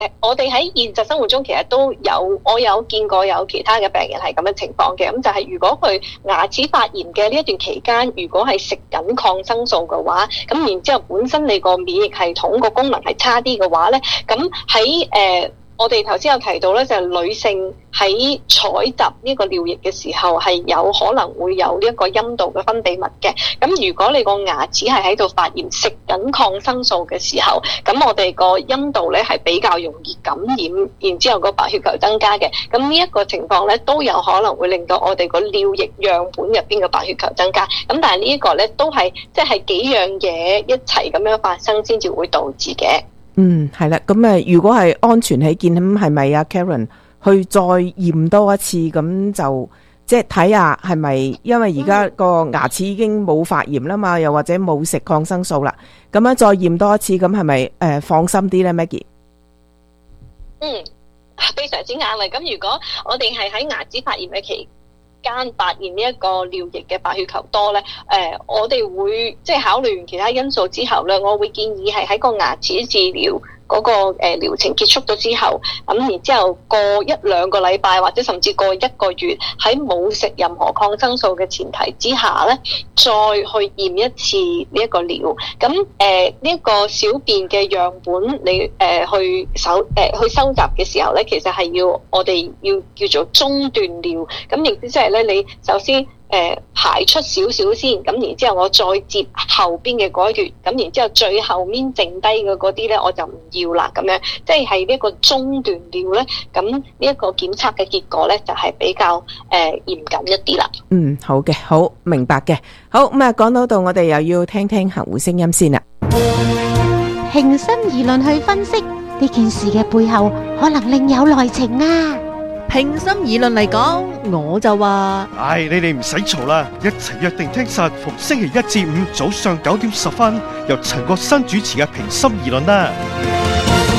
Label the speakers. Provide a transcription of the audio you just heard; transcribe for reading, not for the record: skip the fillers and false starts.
Speaker 1: 我哋喺現實生活中其實都有，我有見過有其他嘅病人係咁嘅情況嘅。咁就係如果佢牙齒發炎嘅呢一段期間，如果係食緊抗生素嘅話，咁然之後本身你個免疫系統個功能係差啲嘅話咧，咁喺我哋頭先有提到咧，就係女性喺採集呢個尿液嘅時候係有可能會有呢一個陰道嘅分泌物嘅。咁如果你個牙齒係喺度發炎，食緊抗生素嘅時候，咁我哋個陰道咧係比較容易感染，然之後個白血球增加嘅。咁呢一個情況咧都有可能會令到我哋個尿液樣本入邊嘅白血球增加。咁但係呢一個咧都係即係幾樣嘢一齊咁樣發生先至會導致嘅。
Speaker 2: 係啦，咁如果係安全起見，咁係咪啊 Karen 去再驗多一次，咁就即係睇下係咪，因為而家個牙齒已經冇發炎啦嘛，又或者冇食抗生素啦，咁樣再驗多一次，咁係咪放心啲咧 Maggie？
Speaker 1: 非常之啱。咁如果我哋係喺牙齒發炎嘅期間發現呢一個尿液嘅白血球多咧，我哋會即係考慮完其他因素之後咧，我會建議係喺個牙齒治療嗰個療程結束咗之後，咁然之後過1-2個禮拜或者甚至過1個月，喺冇食任何抗生素嘅前提之下咧，再去驗一次呢一個尿。咁呢一個小便嘅樣本，你去收集嘅時候咧，其實係我哋要叫做中段尿。咁亦即係咧，你首先排出少少先，咁然之後我再接後邊嘅嗰一橛，咁然之後最後面剩低嘅嗰啲咧，我就唔要啦，咁樣即係呢一個中段尿咧，咁呢一個檢測嘅結果咧就係比較嚴謹一啲啦。
Speaker 2: 好嘅，好明白嘅。好，咁啊講到度，我哋又要聽聽客戶聲音先啦。
Speaker 3: 平心而論去分析呢件事嘅背後，可能另有內情啊！
Speaker 4: 平心而論嚟講，我就話，
Speaker 5: 你哋唔使嘈啦，一齊約定聽實逢星期1至5早上9點10分，由陳國新主持嘅平心而論啦。